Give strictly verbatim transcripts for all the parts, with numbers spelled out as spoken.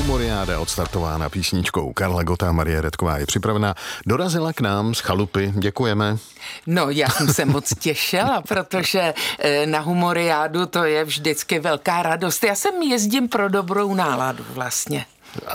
Humoriáda odstartována písničkou Karla Gotta. Marie Redková je připravená. Dorazila k nám z chalupy. Děkujeme. No, já jsem se moc těšila, protože na Humoriádu to je vždycky velká radost. Já sem jezdím pro dobrou náladu vlastně.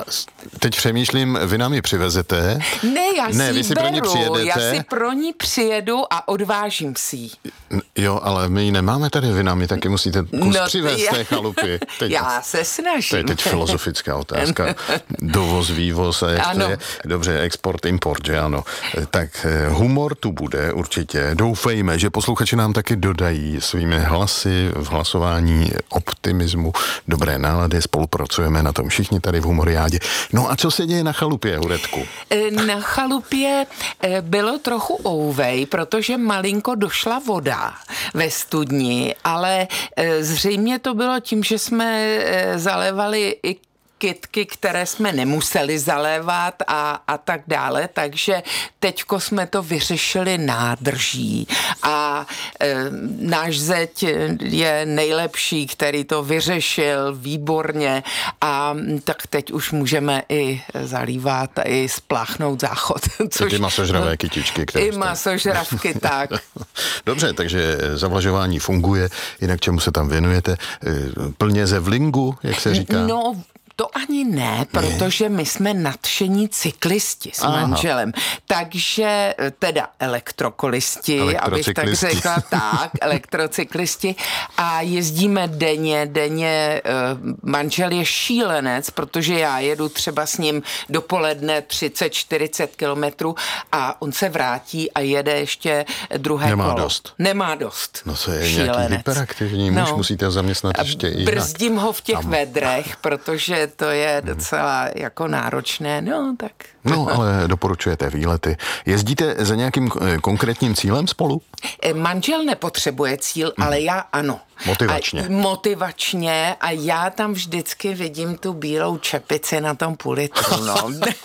Teď přemýšlím, vy nám ji přivezete? Ne, já ne, si vy ji si beru, pro ní přijedete. já si pro ní přijedu a odvážím si ji. Jo, ale my ji nemáme tady, vy nám ji taky musíte kus no, přivést já, té chalupy. Teď, já se snažím. To je teď filozofická otázka. Dovoz, vývoz a jak ano. to je. Dobře, export, import, že ano. Tak humor tu bude určitě. Doufejme, že posluchači nám taky dodají svými hlasy v hlasování optimismu, dobré nálady, spolupracujeme na tom všichni tady v Humoriádě. No a co se děje na chalupě, Huredku? Na chalupě bylo trochu ouvej, protože malinko došla voda ve studni, ale zřejmě to bylo tím, že jsme zalévali i kytky, které jsme nemuseli zalévat a, a tak dále, takže teďko jsme to vyřešili nádrží a e, náš zeď je nejlepší, který to vyřešil výborně a tak teď už můžeme i zalívat a i spláchnout záchod. Což, ty masožravé kytičky. Které I masožravky, tak. Dobře, takže zavlažování funguje, jinak čemu se tam věnujete? Plně ze vlingu, jak se říká? No, to ani ne, protože my jsme nadšení cyklisti s Aha. manželem. Takže teda elektrokolisti, abych tak řekla, tak, elektrocyklisti a jezdíme denně, denně, manžel je šílenec, protože já jedu třeba s ním dopoledne třicet čtyřicet kilometrů a on se vrátí a jede ještě druhé Nemá kolo. dost. Nemá dost. No to je šílenec. Nějaký hyperaktivní muž, no. Musíte zaměstnat ještě i jinak. Brzdím ho v těch Tam. vedrech, protože to je docela jako náročné, no tak. No, ale doporučujete výlety. Jezdíte za nějakým konkrétním cílem spolu? Manžel nepotřebuje cíl, hmm. ale já ano. Motivačně. A, motivačně a já tam vždycky vidím tu bílou čepici na tom půl litru, no.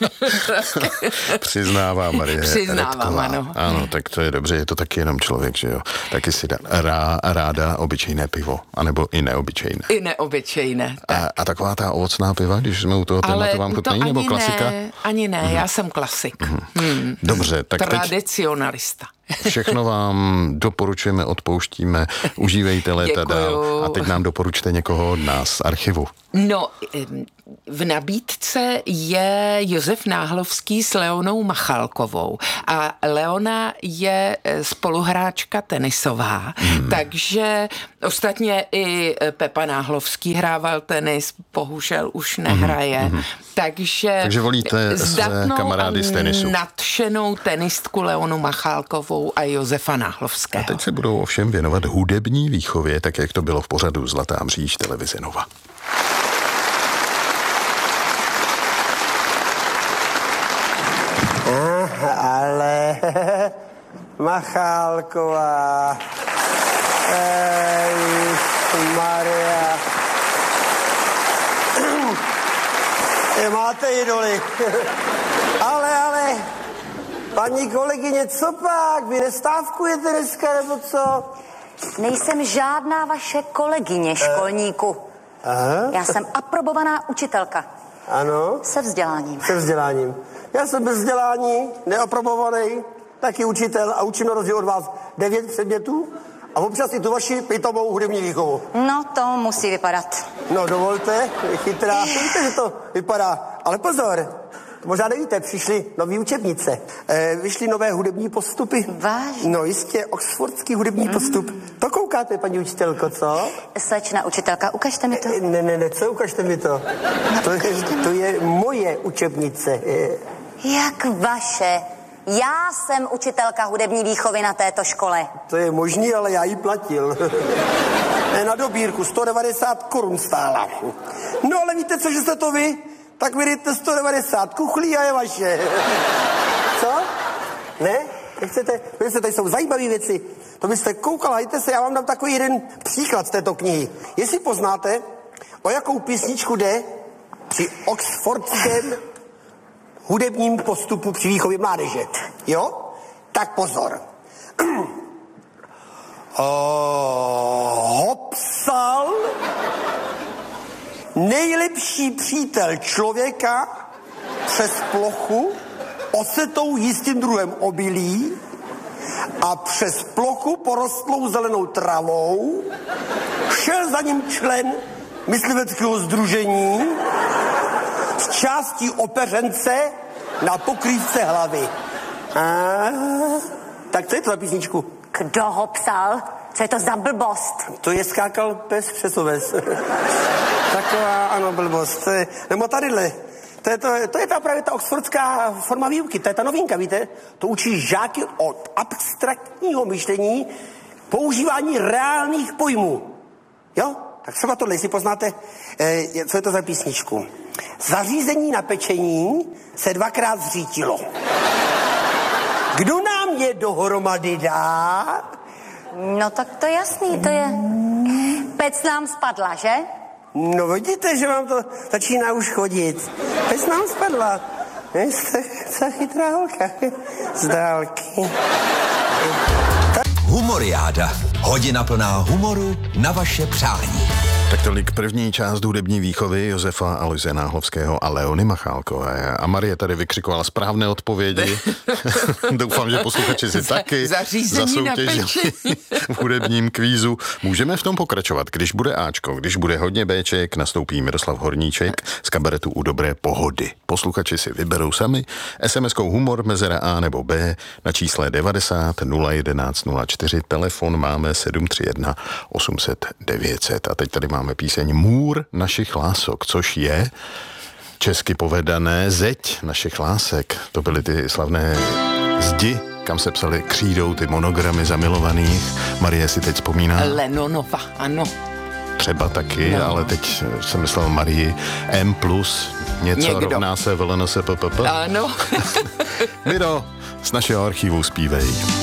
Přiznává Marie Přiznávám, Redková. ano. Ano, tak to je dobře, je to taky jenom člověk, že jo. Taky si dá rá, ráda obyčejné pivo, anebo i neobyčejné. I neobyčejné. Tak. A, a taková ta ovocná piva, když jsme u toho tématu, vám chutnají, nebo klasika? Ne, ani ne, mm-hmm. já jsem klasik. Mm-hmm. Hmm. Dobře, tak Tradicionalista. Teď všechno vám doporučujeme, odpouštíme, užívejte léta dál a teď nám doporučte někoho od nás z archivu. No, v nabídce je Josef Náhlovský s Leonou Machalkovou a Leona je spoluhráčka tenisová, hmm. takže ostatně i Pepa Náhlovský hrával tenis, bohužel už nehraje, hmm. takže, takže volíte zdatnou kamarády z tenisu. Nadšenou tenistku Leonu Machalkovou a Josefa Náhlovského. A teď se budou ovšem věnovat hudební výchově, tak jak to bylo v pořadu Zlatá mříž televize Nova. Ale Machálková, Maria, máte idoly. ale, ale, paní kolegyně, co pak? Vy nestávkujete dneska, nebo co? Nejsem žádná vaše kolegyně, školníku. Aha. Já jsem aprobovaná učitelka. Ano? Se vzděláním. Se vzděláním. Já jsem bez vzdělání, neaprobovaný, taky učitel a učím na rozdíl od vás devět předmětů a občas i tu vaši pitomou hudební výchovu. No, to musí vypadat. No, dovolte, je chytrá. Víte, že to vypadá. Ale pozor, možná nevíte, přišly nový učebnice. E, vyšly nové hudební postupy. Vážně? No jistě, oxfordský hudební mm. postup. To koukáte, paní učitelko, co? Slečna učitelka, ukažte mi to. E, ne, ne, ne, co, ukažte mi to. No, to, je, to je moje učebnice. E, Jak vaše? Já jsem učitelka hudební výchovy na této škole. To je možný, ale já ji platil. Na dobírku sto devadesát korun stála. No ale víte co, že jste to vy? Tak vy dejte sto devadesát kuchlí a je vaše. Co? Ne? Nechcete? Víte, tady jsou zajímavé věci. To byste koukala, hejte se, já vám dám takový jeden příklad z této knihy. Jestli poznáte, o jakou písničku jde při oxfordském hudebním postupu při výchově mládeže. Jo? Tak pozor. oh, hopsal nejlepší přítel člověka přes plochu osetou jistým druhem obilí a přes plochu porostlou zelenou travou šel za ním člen mysliveckého sdružení s částí opeřence na pokrývce hlavy. A, tak co je to za písničku? Kdo ho psal? Co je to za blbost? To je skákal pes přes oves. Taková, ano, blbost. To je, nebo tadyhle. To je, to, to je ta právě ta oxfordská forma výuky, to je ta novinka, víte? To učí žáky od abstraktního myšlení používání reálných pojmů. Jo? Tak třeba tohle, jestli poznáte, eh, co je to za písničku. Zařízení na pečení se dvakrát zřítilo. Kdo nám je dohromady dá? No tak to jasný, to je... Pec nám spadla, že? No vidíte, že vám to začíná už chodit. Pec nám spadla. Jste chytrá holka. Z dálky. Humoriáda. Hodina plná humoru na vaše přání. Tak tolik první část hudební výchovy Josefa Aloise Náhlovského a Leony Machálkové. A Marie tady vykřikovala správné odpovědi. Doufám, že posluchači si taky zasoutěžili v hudebním kvízu. Můžeme v tom pokračovat. Když bude Ačko, když bude hodně Béček, nastoupí Miroslav Horníček z kabaretu U dobré pohody. Posluchači si vyberou sami es em eskou humor mezera A nebo B na čísle devadesát nula jedenáct nula čtyři. Telefon máme sedm tři jedna osm set devět set. A teď tady máme Máme píseň Můr našich lások, což je česky povedané zeď našich lásek. To byly ty slavné zdi, kam se psali křídou ty monogramy zamilovaných. Marie si teď vzpomíná? Lenonova, ano. Třeba taky, no. Ale teď jsem myslel Marii M plus, něco Někdo. Rovná se V L N S P P P. Ano. Miro, z našeho archivu zpívej.